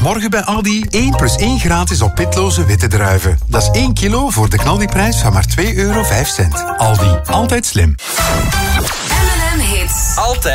morgen bij Aldi 1 + 1 gratis op pitloze witte druiven. Dat is 1 kilo voor de knaldiprijs van maar €2,05. Aldi, altijd slim. M&M Hits. Altijd.